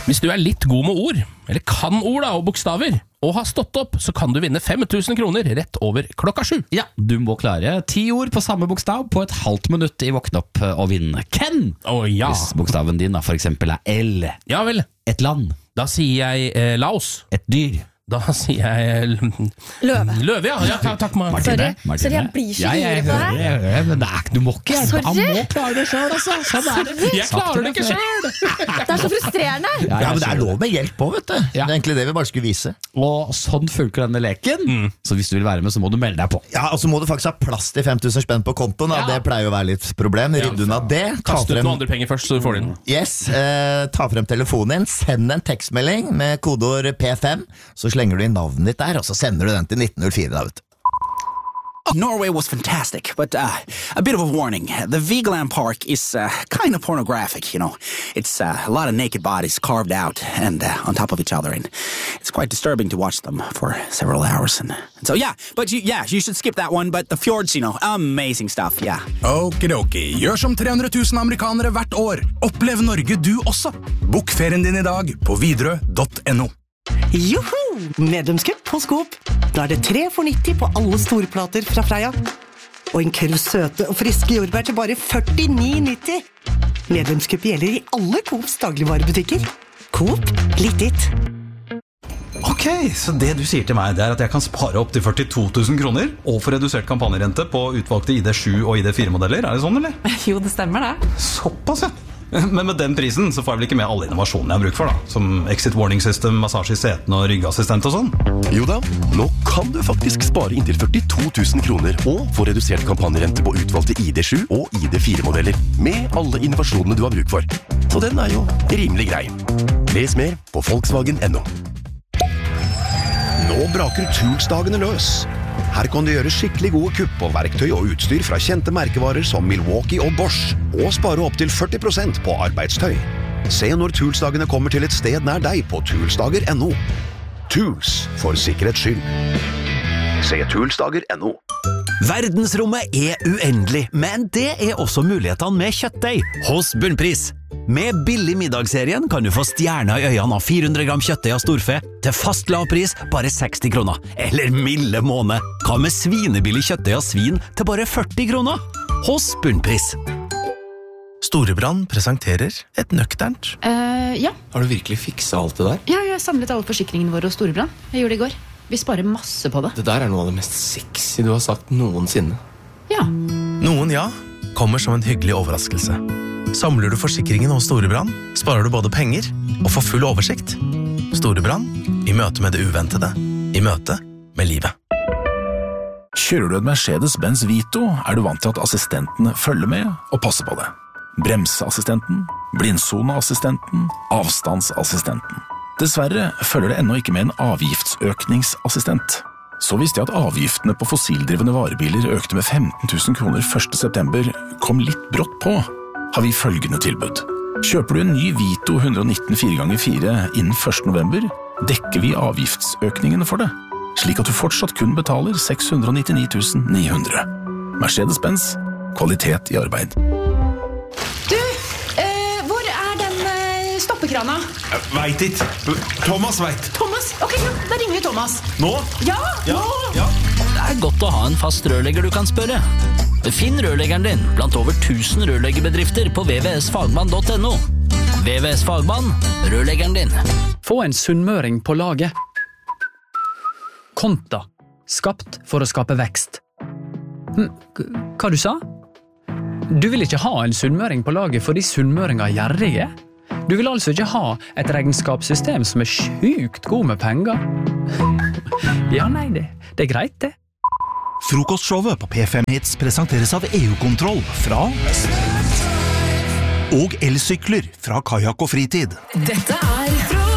Hvis du litt god med ord, eller kan ord da, og bokstaver, og har stått opp, så kan du vinne 5.000 kroner rett over 7:00. Ja, du må klare 10 ord på samme bokstav på et halvt minutt i Våkn opp og vinne. Ken! Ja. Hvis bokstaven din da for eksempel L. Ja vel. Et land. Da sier jeg Laos. Et dyr. Da sier jeg Løve, ja. Takk, Martine. Sorry, jeg blir så ivrig på det her. Jeg hører, men du må ikke hjelpe. Han må klare det selv, altså. Sånn er det. Jeg klarer det ikke selv. Det så frustrerende. Ja, men det lov med hjelp på, vet du. Ja. Det egentlig det vi bare skulle vise. Og sånn funker denne leken. Så hvis du vil være med, så må du melde deg på. Ja, og så må du faktisk ha plass til 5.000 spenn på kontoen. Da. Det pleier å være litt problem. Rydde unna det. Kast ut noen andre penger først, så du får det inn. Yes, ta frem telefonen din, send en tekstmelding med kodeord P5, så slenger du inn navnet ditt der, og så sender du den til 1904 da, vet du. Norway was fantastic, but a bit of a warning. The Vigeland Park is kind of pornographic, you know. It's a lot of naked bodies carved out and on top of each other, and it's quite disturbing to watch them for several hours. And so, you should skip that one, but the fjords, you know, amazing stuff, yeah. Okidoki, gjør som 300 000 amerikanere hvert år. Opplev Norge du også. Bok ferien din i dag på Widerøe.no. Joho! Medlemskap hos Coop. Da det 3 for 90 på alle storplater fra Freia. Og en køll søte og friske jordbær til bare 49,90. Medlemskap gjelder i alle Coops dagligvarebutikker. Coop, litt ditt. Ok, så det du sier til meg, det at jeg kan spare opp til 42 000 kroner og få redusert kampanjerente på utvalgte ID7 og ID4-modeller. Er det sånn, eller? Jo, det stemmer det. Såpass, ja. Men med den prisen så får jeg vel ikke med alle innovasjonene jeg har bruk for da, som exit warning system, massasje i seten og ryggassistent og sånn. Jo da, nå kan du faktisk spare inntil 42 000 kroner og få redusert kampanjerente på utvalgte ID7 og ID4-modeller med alle innovasjonene du har bruk for. Så den jo rimelig grei. Les mer på Volkswagen.no. Nå braker Toolsdagene løs. Her kan du gjøre skikkelig gode kupp på verktøy og utstyr fra kjente merkevarer som Milwaukee og Bosch, og spare opp til 40% på arbeidstøy. Se når Toolsdagene kommer til et sted nær deg på Toolsdager.no. Tools for sikkerhets skyld. Se Toolsdager.no. Verdensrommet uendelig, men det også mulighetene med kjøttdeig hos Bunnpris. Med billig middagsserien kan du få stjerner i øynene av 400 gram kjøttdeig av storfe til fast lav pris bare 60 kroner. Eller milde måned. Hva med svinebillig kjøttdeig av svin til bare 40 kroner? Hos Bunnpris. Storebrand presenterer et nøkternt. Ja. Har du virkelig fikset alt det der? Ja, jeg samlet alle forsikringene våre hos Storebrand. Jeg gjorde det i går. Vi sparer masse på det. Det der noe av det mest sexy du har sagt noensinne. Ja. Noen kommer som en hyggelig overraskelse. Samler du forsikringen hos Storebrand, sparer du både penger og får full oversikt. Storebrand, i møte med det uventede, i møte med livet. Kjører du et Mercedes-Benz Vito, du vant til at assistentene følger med og passer på det. Bremseassistenten, blindsoneassistenten, avstandsassistenten. Dessverre følger det ennå ikke med en avgiftsøkningsassistent. Så visste jeg at avgiftene på fossildrivende varebiler økte med 15 000 kroner 1. september, kom litt brått på. Har vi følgende tilbud. Kjøper du en ny Vito 119 4x4 innen 1. november, dekker vi avgiftsøkningene for det, slik at du fortsatt kun betaler 699 900. Mercedes-Benz, kvalitet i arbeid. Du, hvor den stoppekrana? Vet ikke. Thomas vet. Thomas? Ok, da ringer vi Thomas. Nå? Ja, nå! Det godt å ha en fast rørlegger du kan spørre. Finn rørleggeren din blant over 1000 rørleggerbedrifter på vvsfagmann.no. VVS Fagmann, rørleggeren din. Få en sunnmøring på laget. Konta, skapt for å skape vekst. Hva du sa? Du vil ikke ha en sunnmøring på laget fordi sunnmøringer gjerrige? Du vil altså ikke ha et regnskapssystem som sjukt god med penger? Ja, nei, det greit det. Frokostshowet på P5 Hits presenteres av EU-kontroll fra og elsykler fra Kajak og Fritid. Dette